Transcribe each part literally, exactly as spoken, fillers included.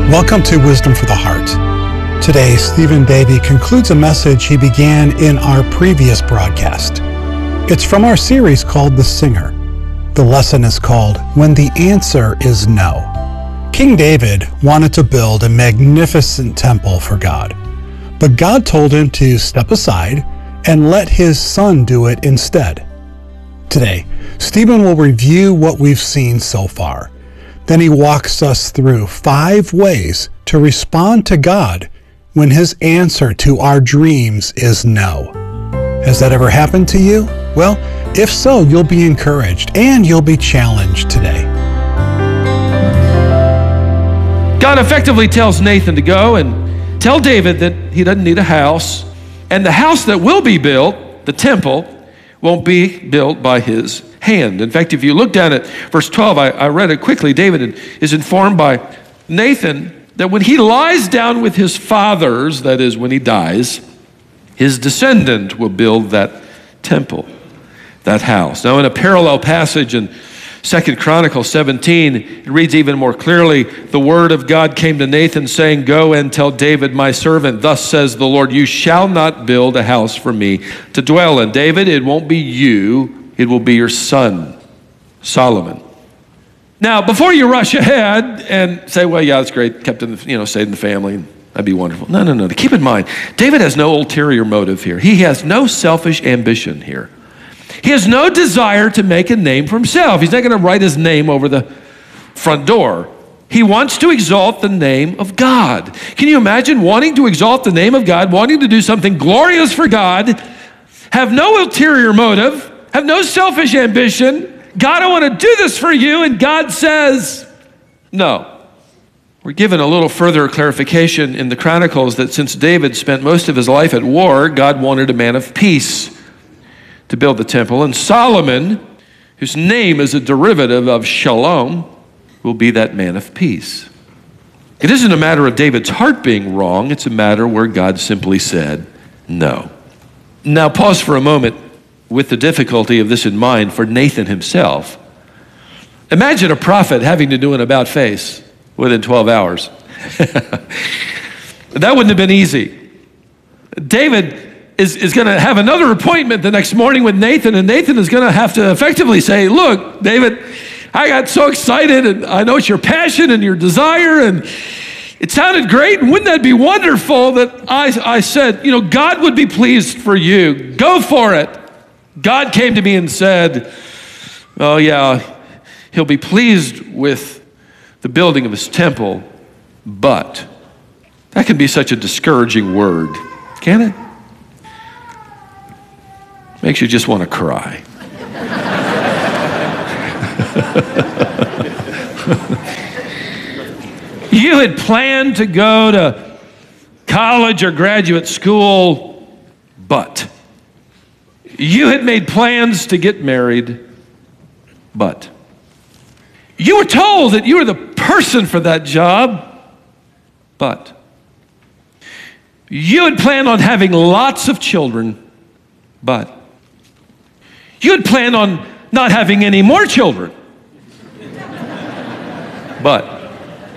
Welcome to Wisdom for the Heart. Today, Stephen Davey concludes a message he began in our previous broadcast. It's from our series called The Singer. The lesson is called When the Answer is No. King David wanted to build a magnificent temple for God, but God told him to step aside and let his son do it instead. Today, Stephen will review what we've seen so far. Then he walks us through five ways to respond to God when his answer to our dreams is no. Has that ever happened to you? Well, if so, you'll be encouraged and you'll be challenged today. God effectively tells Nathan to go and tell David that he doesn't need a house, and the house that will be built, the temple, won't be built by his hand. In fact, if you look down at verse twelve, I, I read it quickly. David is informed by Nathan that when he lies down with his fathers, that is, when he dies, his descendant will build that temple, that house. Now, in a parallel passage in Second Chronicles seventeen, it reads even more clearly, the word of God came to Nathan saying, go and tell David, my servant, thus says the Lord, you shall not build a house for me to dwell in. David, it won't be you, it will be your son, Solomon. Now, before you rush ahead and say, well, yeah, that's great, kept in the, you know, stayed in the family, that'd be wonderful. No, no, no, keep in mind, David has no ulterior motive here. He has no selfish ambition here. He has no desire to make a name for himself. He's not going to write his name over the front door. He wants to exalt the name of God. Can you imagine wanting to exalt the name of God, wanting to do something glorious for God, have no ulterior motive, have no selfish ambition? God, I want to do this for you, and God says, no. We're given a little further clarification in the Chronicles that since David spent most of his life at war, God wanted a man of peace to build the temple. And Solomon, whose name is a derivative of shalom, will be that man of peace. It isn't a matter of David's heart being wrong. It's a matter where God simply said no. Now pause for a moment with the difficulty of this in mind for Nathan himself. Imagine a prophet having to do an about face within twelve hours. That wouldn't have been easy. David is, is going to have another appointment the next morning with Nathan, and Nathan is going to have to effectively say, look, David, I got so excited, and I know it's your passion and your desire, and it sounded great, and wouldn't that be wonderful that I, I said, you know, God would be pleased for you. Go for it. God came to me and said, oh yeah, he'll be pleased with the building of his temple, but that can be such a discouraging word, can it? Makes you just want to cry. You had planned to go to college or graduate school, but you had made plans to get married, but you were told that you were the person for that job, but you had planned on having lots of children, but you had planned on not having any more children. But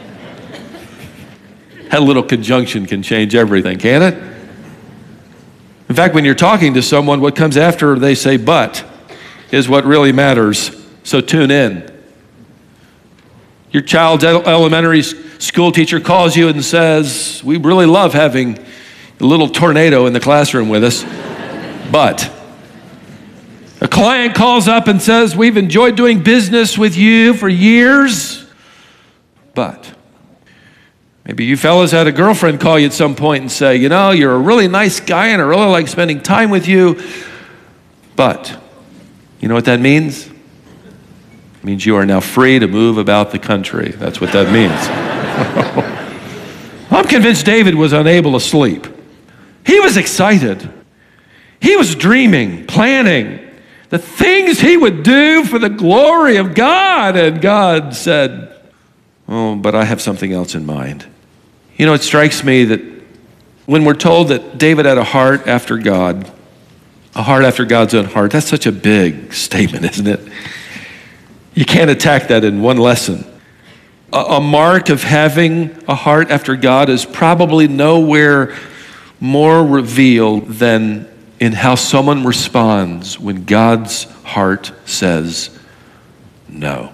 that little conjunction can change everything, can it? In fact, when you're talking to someone, what comes after they say but is what really matters. So tune in. Your child's elementary school teacher calls you and says, we really love having a little tornado in the classroom with us, but a client calls up and says, we've enjoyed doing business with you for years, but maybe you fellas had a girlfriend call you at some point and say, you know, you're a really nice guy and I really like spending time with you, but you know what that means? It means you are now free to move about the country. That's what that means. I'm convinced David was unable to sleep. He was excited. He was dreaming, planning the things he would do for the glory of God. And God said, oh, but I have something else in mind. You know, it strikes me that when we're told that David had a heart after God, a heart after God's own heart, that's such a big statement, isn't it? You can't attack that in one lesson. A, a mark of having a heart after God is probably nowhere more revealed than in how someone responds when God's heart says no.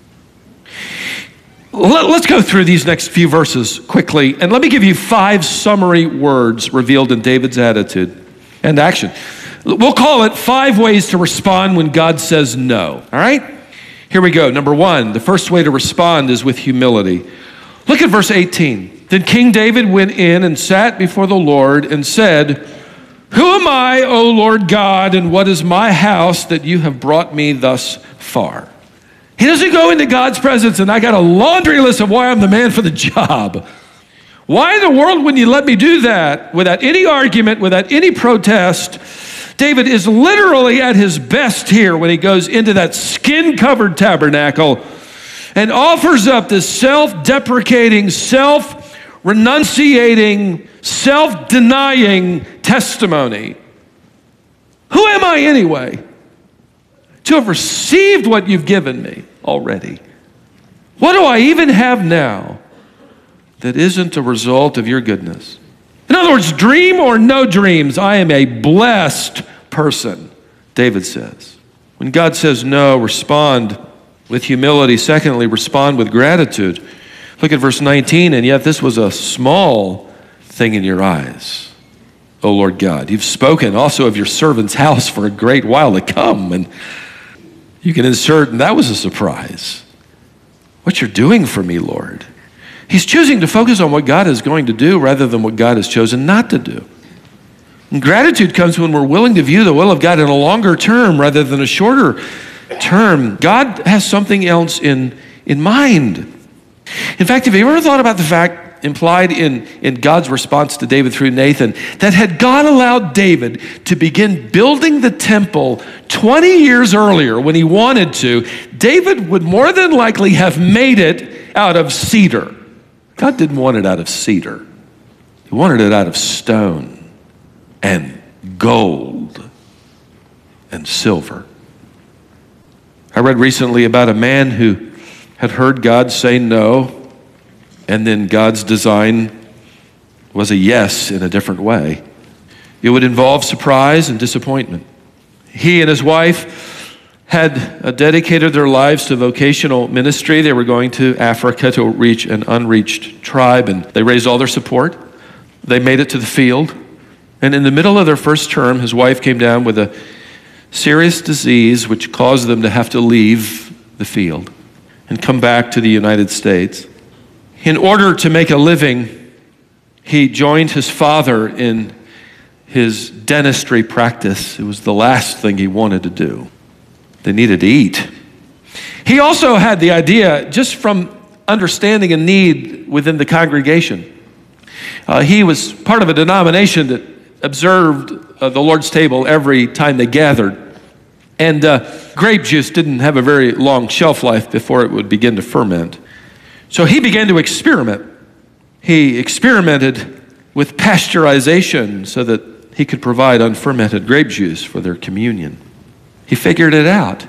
Let's go through these next few verses quickly, and let me give you five summary words revealed in David's attitude and action. We'll call it five ways to respond when God says no, all right? Here we go. Number one, the first way to respond is with humility. Look at verse eighteen. Then King David went in and sat before the Lord and said, "Who am I, O Lord God, and what is my house that you have brought me thus far?" He doesn't go into God's presence and I got a laundry list of why I'm the man for the job. Why in the world wouldn't you let me do that without any argument, without any protest? David is literally at his best here when he goes into that skin-covered tabernacle and offers up this self-deprecating, self-renunciating, self-denying testimony. Who am I anyway to have received what you've given me already? What do I even have now that isn't a result of your goodness? In other words, dream or no dreams, I am a blessed person, David says. When God says no, respond with humility. Secondly, respond with gratitude. Look at verse nineteen, and yet this was a small thing in your eyes, O Lord God. You've spoken also of your servant's house for a great while to come, and you can insert, and that was a surprise. What you're doing for me, Lord. He's choosing to focus on what God is going to do rather than what God has chosen not to do. And gratitude comes when we're willing to view the will of God in a longer term rather than a shorter term. God has something else in, in mind. In fact, have you ever thought about the fact implied in, in God's response to David through Nathan, that had God allowed David to begin building the temple twenty years earlier when he wanted to, David would more than likely have made it out of cedar. God didn't want it out of cedar. He wanted it out of stone and gold and silver. I read recently about a man who had heard God say no, and then God's design was a yes in a different way. It would involve surprise and disappointment. He and his wife had uh, dedicated their lives to vocational ministry. They were going to Africa to reach an unreached tribe, and they raised all their support. They made it to the field, and in the middle of their first term, his wife came down with a serious disease which caused them to have to leave the field and come back to the United States. In order to make a living, he joined his father in his dentistry practice. It was the last thing he wanted to do. They needed to eat. He also had the idea, just from understanding a need within the congregation. Uh, he was part of a denomination that observed uh, the Lord's table every time they gathered. And uh, grape juice didn't have a very long shelf life before it would begin to ferment. So he began to experiment. He experimented with pasteurization so that he could provide unfermented grape juice for their communion. He figured it out.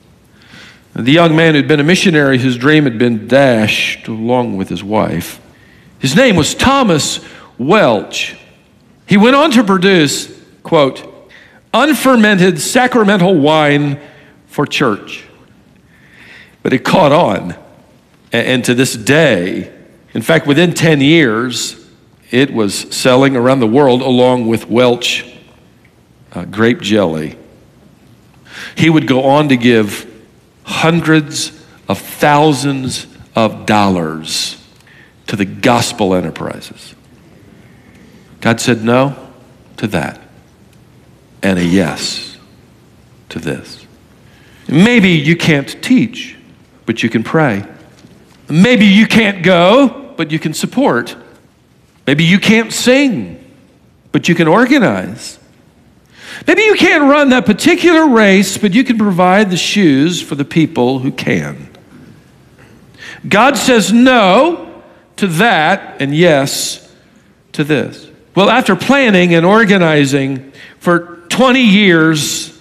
The young man who'd been a missionary, whose dream had been dashed along with his wife, his name was Thomas Welch. He went on to produce, quote, unfermented sacramental wine for church. But it caught on. And to this day, in fact, within ten years, it was selling around the world along with Welch uh, grape jelly. He would go on to give hundreds of thousands of dollars to the gospel enterprises. God said no to that and a yes to this. Maybe you can't teach, but you can pray. Maybe you can't go, but you can support. Maybe you can't sing, but you can organize. Maybe you can't run that particular race, but you can provide the shoes for the people who can. God says no to that and yes to this. Well, after planning and organizing for twenty years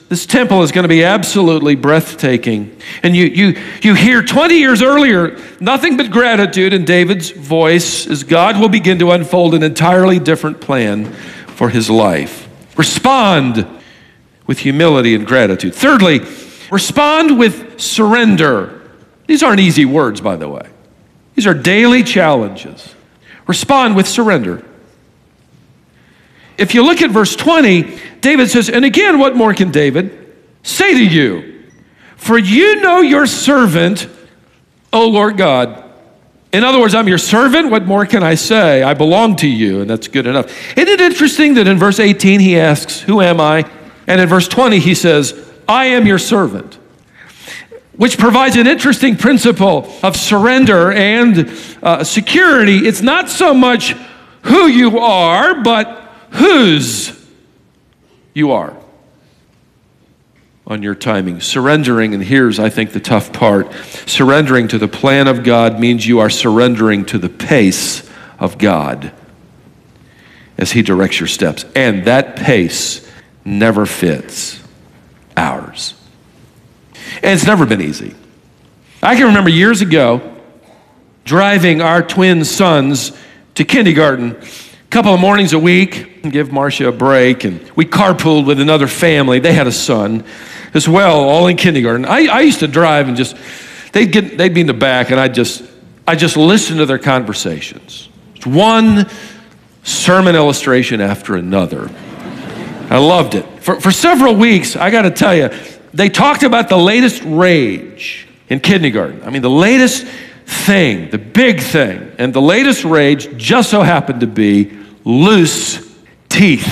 this temple is going to be absolutely breathtaking. And you, you, you hear twenty years earlier, nothing but gratitude in David's voice as God will begin to unfold an entirely different plan for his life. Respond with humility and gratitude. Thirdly, respond with surrender. These aren't easy words, by the way. These are daily challenges. Respond with surrender. If you look at verse twenty, David says, and again, what more can David say to you? For you know your servant, O Lord God. In other words, I'm your servant. What more can I say? I belong to you, and that's good enough. Isn't it interesting that in verse eighteen, he asks, who am I? And in verse twenty, he says, I am your servant, which provides an interesting principle of surrender and uh, security. It's not so much who you are, but whose you are on your timing. Surrendering, and here's, I think, the tough part. Surrendering to the plan of God means you are surrendering to the pace of God as he directs your steps. And that pace never fits ours. And it's never been easy. I can remember years ago driving our twin sons to kindergarten a couple of mornings a week and give Marcia a break. And we carpooled with another family. They had a son as well, all in kindergarten. I, I used to drive and just, they'd get, they'd be in the back and I'd just, I just listened to their conversations. One sermon illustration after another. I loved it. For, for several weeks, I got to tell you, they talked about the latest rage in kindergarten. I mean, the latest thing, the big thing, and the latest rage just so happened to be loose teeth.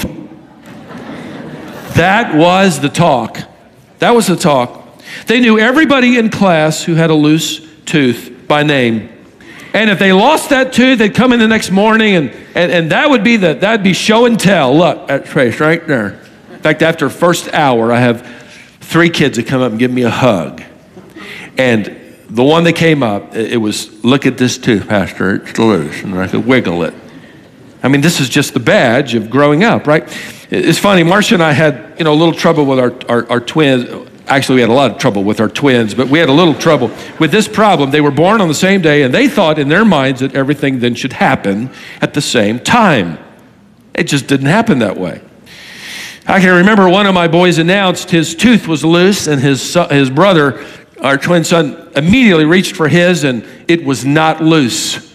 That was the talk. That was the talk. They knew everybody in class who had a loose tooth by name. And if they lost that tooth, they'd come in the next morning and, and, and that would be the, that'd be show and tell. Look, that trace right there. In fact, after first hour, I have three kids that come up and give me a hug. And the one that came up, it was, look at this tooth, Pastor, it's loose, and I could wiggle it. I mean, this is just the badge of growing up, right? It's funny, Marcia and I had, you know, a little trouble with our, our, our twins. Actually, we had a lot of trouble with our twins, but we had a little trouble with this problem. They were born on the same day, and they thought in their minds that everything then should happen at the same time. It just didn't happen that way. I can remember one of my boys announced his tooth was loose, and his son, his brother, our twin son, immediately reached for his, and it was not loose.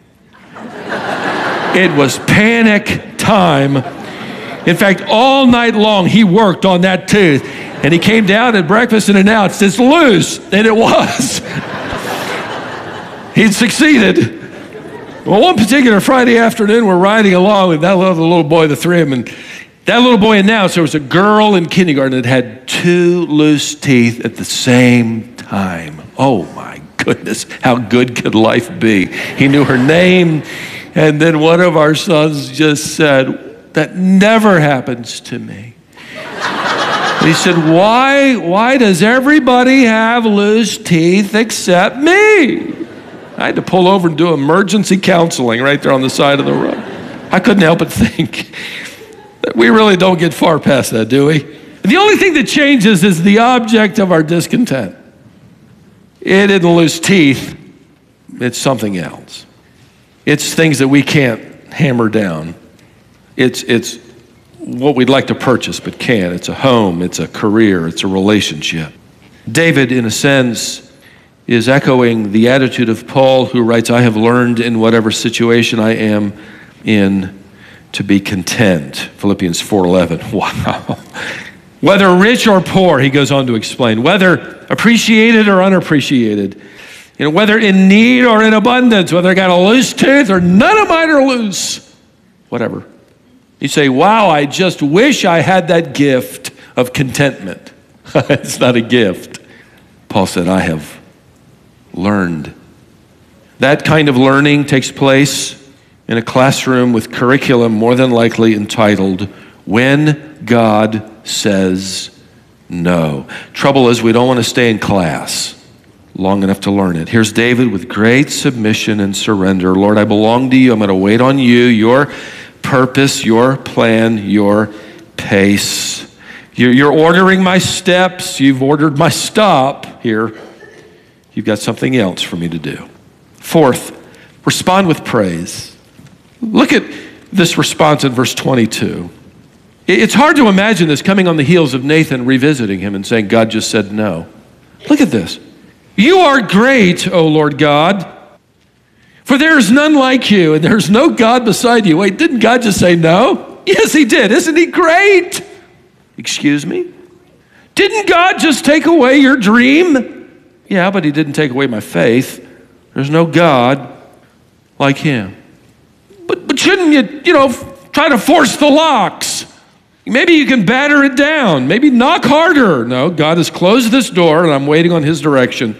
It was panic time. In fact, all night long, he worked on that tooth, and he came down at breakfast and announced, it's loose, and it was. He'd succeeded. Well, one particular Friday afternoon, we're riding along with that little, little boy, the three of them, and that little boy announced there was a girl in kindergarten that had two loose teeth at the same time. Oh my goodness, how good could life be? He knew her name, and then one of our sons just said, that never happens to me. And he said, why, why does everybody have loose teeth except me? I had to pull over and do emergency counseling right there on the side of the road. I couldn't help but think, we really don't get far past that, do we? The only thing that changes is the object of our discontent. It isn't loose teeth, it's something else. It's things that we can't hammer down. It's, it's what we'd like to purchase but can't. It's a home, it's a career, it's a relationship. David, in a sense, is echoing the attitude of Paul, who writes, I have learned in whatever situation I am in to be content. Philippians four eleven. Wow. Whether rich or poor, he goes on to explain, whether appreciated or unappreciated, you know, whether in need or in abundance, whether I got a loose tooth or none of mine are loose, whatever. You say, wow, I just wish I had that gift of contentment. It's not a gift. Paul said, I have learned. That kind of learning takes place in a classroom with curriculum more than likely entitled, When God Says No. Trouble is, we don't want to stay in class long enough to learn it. Here's David with great submission and surrender. Lord, I belong to you. I'm going to wait on you, your purpose, your plan, your pace. You're, you're ordering my steps. You've ordered my stop here. You've got something else for me to do. Fourth, respond with praise. Look at this response in verse twenty-two. It's hard to imagine this coming on the heels of Nathan revisiting him and saying, God just said no. Look at this. You are great, O Lord God, for there is none like you, and there's no God beside you. Wait, didn't God just say no? Yes, he did. Isn't he great? Excuse me? Didn't God just take away your dream? Yeah, but he didn't take away my faith. There's no God like him. But, but shouldn't you, you know, try to force the locks? Maybe you can batter it down. Maybe knock harder. No, God has closed this door, and I'm waiting on his direction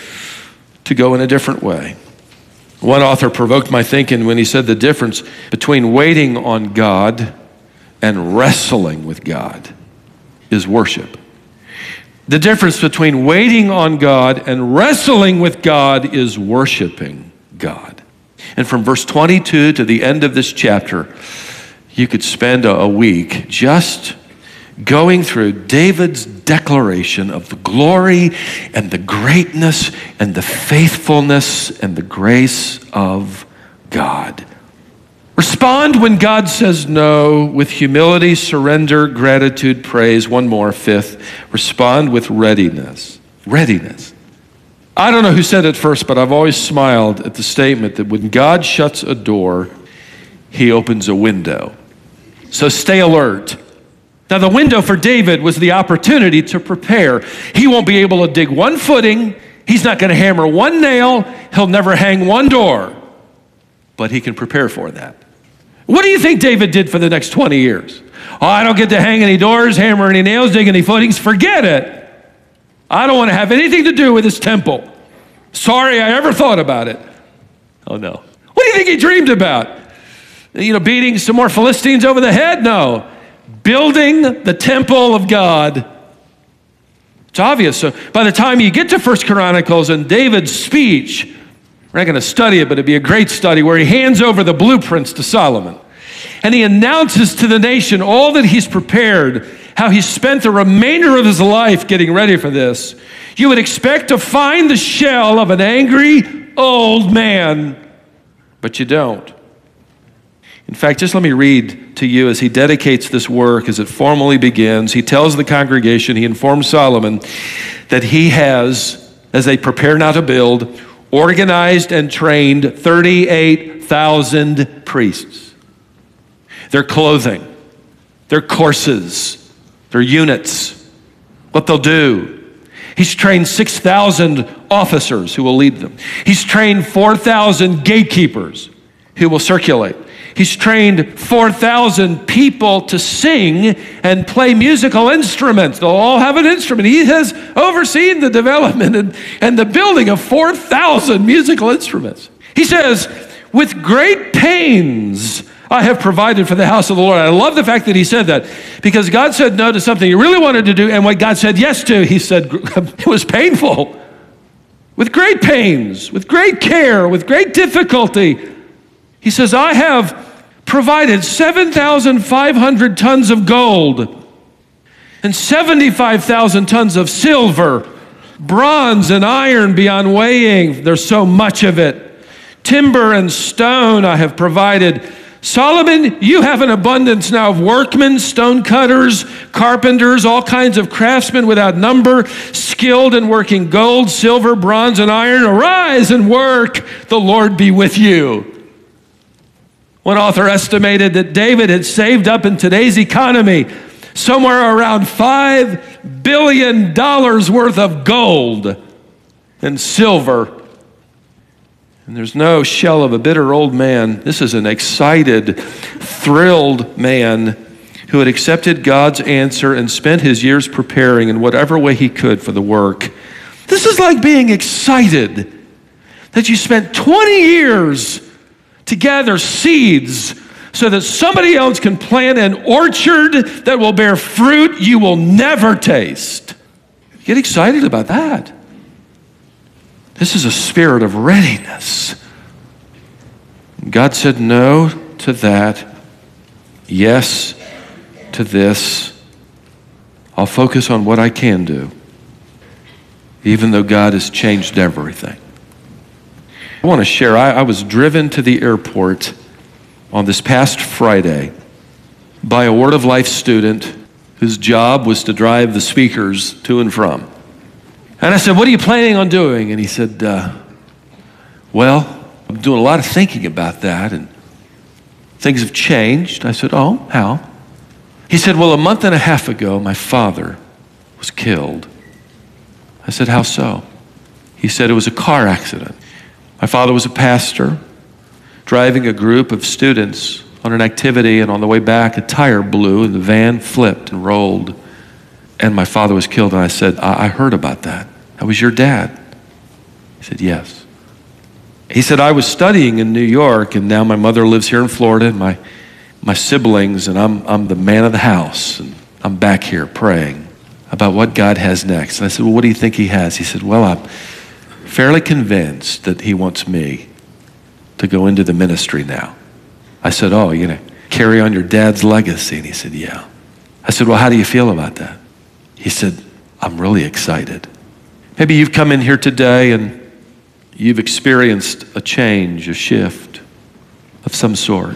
to go in a different way. One author provoked my thinking when he said the difference between waiting on God and wrestling with God is worship. The difference between waiting on God and wrestling with God is worshiping God. And from verse twenty-two to the end of this chapter, you could spend a week just going through David's declaration of the glory and the greatness and the faithfulness and the grace of God. Respond when God says no with humility, surrender, gratitude, praise. One more, fifth, respond with readiness. Readiness. I don't know who said it first, but I've always smiled at the statement that when God shuts a door, he opens a window. So stay alert. Now, the window for David was the opportunity to prepare. He won't be able to dig one footing. He's not going to hammer one nail. He'll never hang one door. But he can prepare for that. What do you think David did for the next twenty years? Oh, I don't get to hang any doors, hammer any nails, dig any footings. Forget it. I don't want to have anything to do with this temple. Sorry I ever thought about it. Oh, no. What do you think he dreamed about? You know, beating some more Philistines over the head? No. Building the temple of God. It's obvious. So by the time you get to First Chronicles and David's speech, we're not going to study it, but it'd be a great study where he hands over the blueprints to Solomon. And he announces to the nation all that he's prepared, how he spent the remainder of his life getting ready for this. You would expect to find the shell of an angry old man, but you don't. In fact, just let me read to you as he dedicates this work, as it formally begins. He tells the congregation, he informs Solomon that he has, as they prepare now to build, organized and trained thirty-eight thousand priests. Their clothing, their courses, their units, what they'll do. He's trained six thousand officers who will lead them. He's trained four thousand gatekeepers who will circulate. He's trained four thousand people to sing and play musical instruments. They'll all have an instrument. He has overseen the development and, and the building of four thousand musical instruments. He says, with great pains I have provided for the house of the Lord. I love the fact that he said that, because God said no to something he really wanted to do, and what God said yes to, he said it was painful. With great pains, with great care, with great difficulty. He says, I have provided seven thousand five hundred tons of gold and seventy-five thousand tons of silver, bronze and iron beyond weighing. There's so much of it. Timber and stone I have provided. Solomon, you have an abundance now of workmen, stone cutters, carpenters, all kinds of craftsmen without number, skilled in working gold, silver, bronze, and iron. Arise and work. The Lord be with you. One author estimated that David had saved up in today's economy somewhere around five billion dollars worth of gold and silver. And there's no shell of a bitter old man. This is an excited, thrilled man who had accepted God's answer and spent his years preparing in whatever way he could for the work. This is like being excited that you spent twenty years to gather seeds so that somebody else can plant an orchard that will bear fruit you will never taste. Get excited about that. This is a spirit of readiness. God said no to that, yes to this. I'll focus on what I can do, even though God has changed everything. I want to share, I, I was driven to the airport on this past Friday by a Word of Life student whose job was to drive the speakers to and from. And I said, what are you planning on doing? And he said, uh, well, I'm doing a lot of thinking about that, and things have changed. I said, oh, how? He said, well, a month and a half ago, my father was killed. I said, how so? He said it was a car accident. My father was a pastor, driving a group of students on an activity, and on the way back, a tire blew, and the van flipped and rolled, and my father was killed. And I said, I, I heard about that. That was your dad. He said, yes. He said, I was studying in New York, and now my mother lives here in Florida, and my my siblings, and I'm I'm the man of the house, and I'm back here praying about what God has next. And I said, well, what do you think he has? He said, well, I'm fairly convinced that he wants me to go into the ministry now. I said, oh, you're going to carry on your dad's legacy? And he said, yeah. I said, well, how do you feel about that? He said, I'm really excited. Maybe you've come in here today and you've experienced a change, a shift of some sort.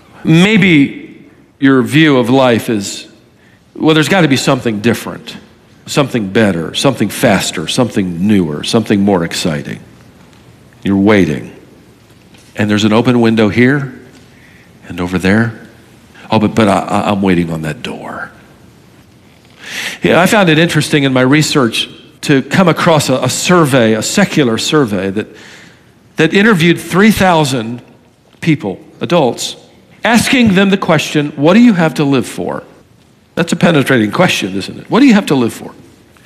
Maybe your view of life is, well, there's got to be something different, something better, something faster, something newer, something more exciting. You're waiting. And there's an open window here and over there. Oh, but, but I, I'm waiting on that door. Yeah, I found it interesting in my research to come across a, a survey, a secular survey that, that interviewed three thousand people, adults, asking them the question, what do you have to live for? That's a penetrating question, isn't it? What do you have to live for?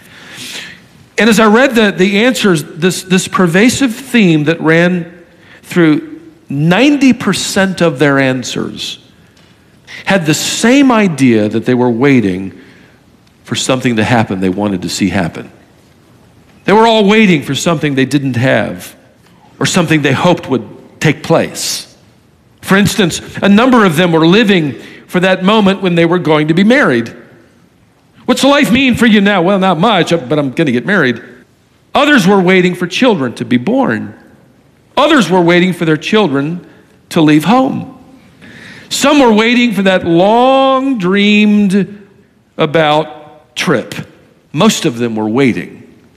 And as I read the, the answers, this, this pervasive theme that ran through ninety percent of their answers had the same idea that they were waiting for something to happen they wanted to see happen. They were all waiting for something they didn't have, or something they hoped would take place. For instance, a number of them were living for that moment when they were going to be married. What's life mean for you now? Well, not much, but I'm going to get married. Others were waiting for children to be born. Others were waiting for their children to leave home. Some were waiting for that long dreamed about trip. Most of them were waiting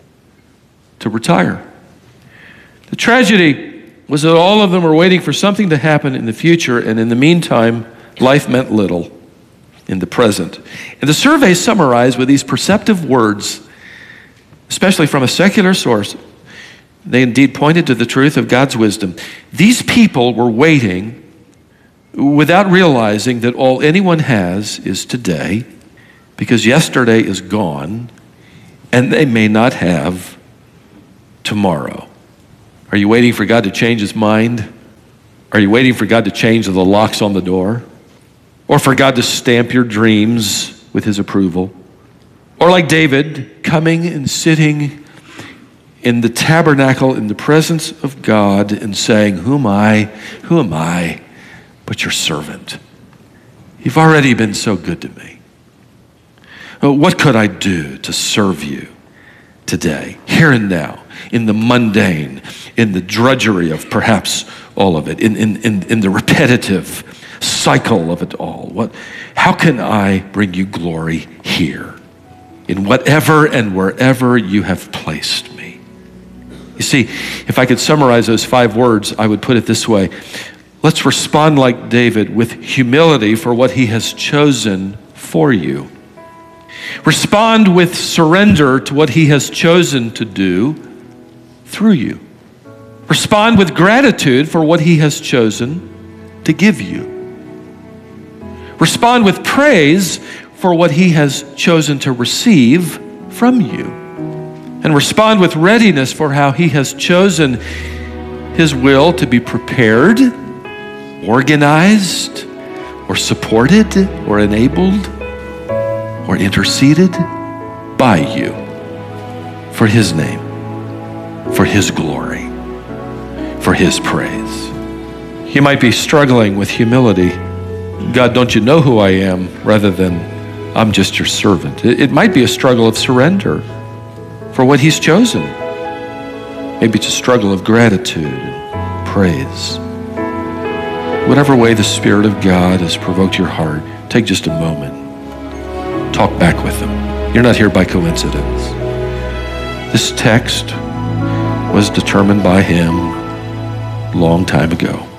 to retire. The tragedy was that all of them were waiting for something to happen in the future, and in the meantime, life meant little in the present. And the survey summarized with these perceptive words, especially from a secular source. They indeed pointed to the truth of God's wisdom. These people were waiting without realizing that all anyone has is today, because yesterday is gone, and they may not have tomorrow. Are you waiting for God to change his mind? Are you waiting for God to change the locks on the door? Or for God to stamp your dreams with his approval? Or like David, coming and sitting in the tabernacle in the presence of God and saying, who am I? Who am I but your servant? You've already been so good to me. What could I do to serve you today, here and now, in the mundane, in the drudgery of perhaps all of it, in, in, in, in the repetitive cycle of it all? What, how can I bring you glory here, in whatever and wherever you have placed me? You see, if I could summarize those five words, I would put it this way. Let's respond like David with humility for what he has chosen for you. Respond with surrender to what he has chosen to do through you. Respond with gratitude for what he has chosen to give you. Respond with praise for what he has chosen to receive from you. And respond with readiness for how he has chosen his will to be prepared, organized, or supported, or enabled, or interceded by you for his name, for his glory, for his praise. You might be struggling with humility. God, don't you know who I am? Rather than, I'm just your servant. It, it might be a struggle of surrender for what he's chosen. Maybe it's a struggle of gratitude and praise. Whatever way the Spirit of God has provoked your heart, take just a moment. Talk back with him. You're not here by coincidence. This text was determined by him long time ago.